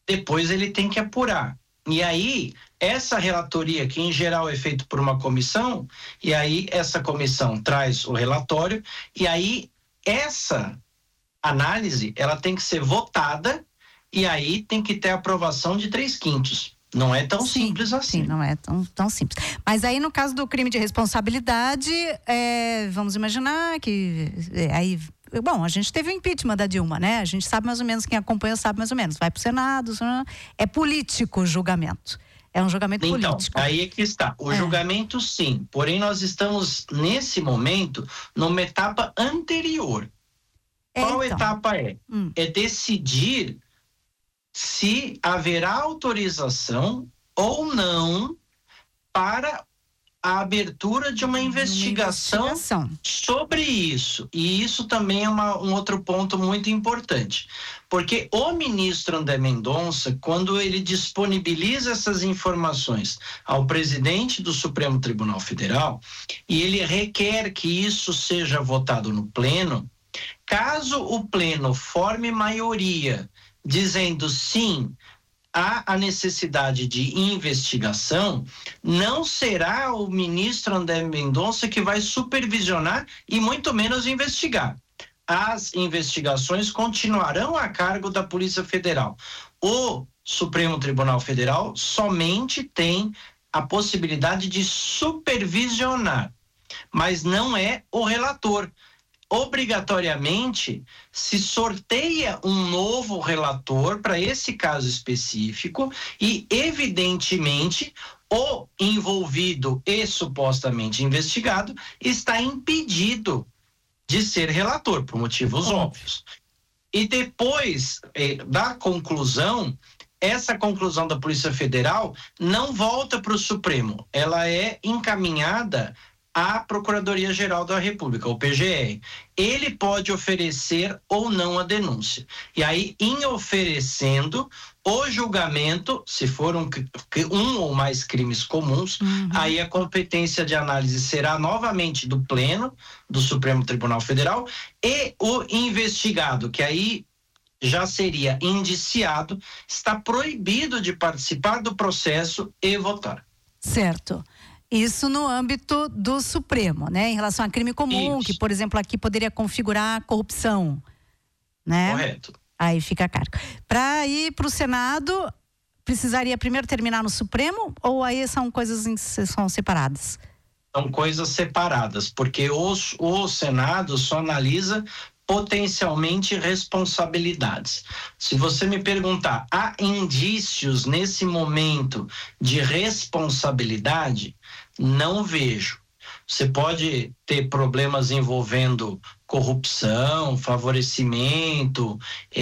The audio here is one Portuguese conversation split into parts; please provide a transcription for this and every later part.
depois ele tem que apurar. E aí, essa relatoria, que em geral é feita por uma comissão, e aí essa comissão traz o relatório, e aí essa análise, ela tem que ser votada, e aí tem que ter aprovação de 3/5. Não é tão simples assim. Sim, não é tão simples. Mas aí, no caso do crime de responsabilidade, vamos imaginar que aí... Bom, a gente teve o impeachment da Dilma, né? A gente sabe mais ou menos, quem acompanha sabe mais ou menos. Vai pro Senado, é político o julgamento. É um julgamento político. Então, aí é que está. O julgamento, sim. Porém, nós estamos, nesse momento, numa etapa anterior. Qual etapa é? É decidir se haverá autorização ou não para a abertura de uma investigação sobre isso. E isso também é um outro ponto muito importante. Porque o ministro André Mendonça, quando ele disponibiliza essas informações ao presidente do Supremo Tribunal Federal, e ele requer que isso seja votado no pleno, caso o pleno forme maioria dizendo sim, há a necessidade de investigação, não será o ministro André Mendonça que vai supervisionar e muito menos investigar. As investigações continuarão a cargo da Polícia Federal. O Supremo Tribunal Federal somente tem a possibilidade de supervisionar, mas não é o relator. Obrigatoriamente se sorteia um novo relator para esse caso específico e, evidentemente, o envolvido e supostamente investigado está impedido de ser relator, por motivos óbvios. E depois da conclusão, essa conclusão da Polícia Federal não volta para o Supremo, ela é encaminhada à Procuradoria-Geral da República, o PGR. Ele pode oferecer ou não a denúncia. E aí, em oferecendo o julgamento, se for um ou mais crimes comuns, aí a competência de análise será novamente do Pleno, do Supremo Tribunal Federal, e o investigado, que aí já seria indiciado, está proibido de participar do processo e votar. Certo. Isso no âmbito do Supremo, né? Em relação a crime comum, que, por exemplo, aqui poderia configurar corrupção, né? Correto. Aí fica a cargo. Para ir para o Senado, precisaria primeiro terminar no Supremo ou aí são coisas são separadas? São coisas separadas, porque o Senado só analisa potencialmente responsabilidades. Se você me perguntar, há indícios nesse momento de responsabilidade? Não vejo. Você pode ter problemas envolvendo corrupção, favorecimento,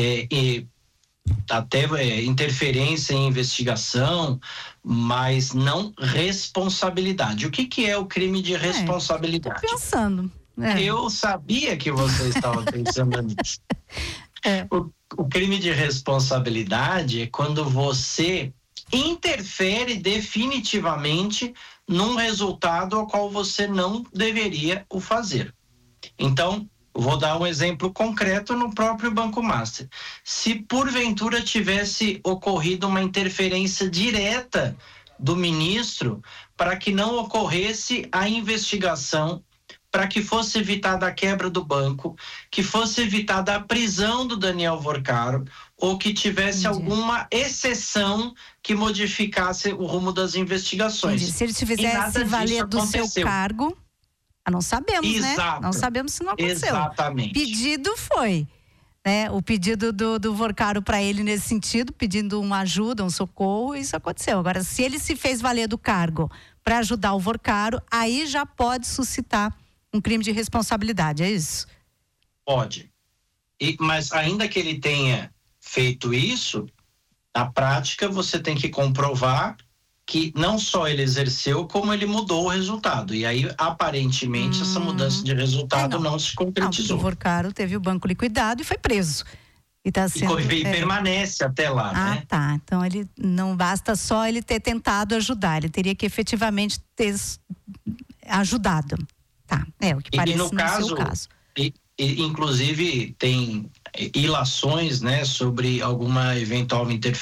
até interferência em investigação, mas não responsabilidade. O que é o crime de responsabilidade? Tô pensando. Eu sabia que você estava pensando nisso. O crime de responsabilidade é quando você interfere definitivamente num resultado ao qual você não deveria o fazer. Então, vou dar um exemplo concreto no próprio Banco Master. Se porventura tivesse ocorrido uma interferência direta do ministro para que não ocorresse a investigação, para que fosse evitada a quebra do banco, que fosse evitada a prisão do Daniel Vorcaro, ou que tivesse alguma exceção que modificasse o rumo das investigações. Se ele se fizesse valer do seu cargo, não sabemos, Exato. né? Não sabemos se não aconteceu. Exatamente. Pedido foi, né? O pedido do Vorcaro para ele nesse sentido, pedindo uma ajuda, um socorro, isso aconteceu. Agora, se ele se fez valer do cargo para ajudar o Vorcaro, aí já pode suscitar um crime de responsabilidade, é isso? Pode. Mas ainda que ele tenha feito isso, na prática você tem que comprovar que não só ele exerceu, como ele mudou o resultado. E aí, aparentemente, essa mudança de resultado não se concretizou. O Vorcaro teve o banco liquidado e foi preso. E tá sendo, e permanece até lá, né? Tá. Então, ele não basta só ele ter tentado ajudar, ele teria que efetivamente ter ajudado. Tá, o que parece no seu caso. Inclusive, tem ilações, né, sobre alguma eventual interferência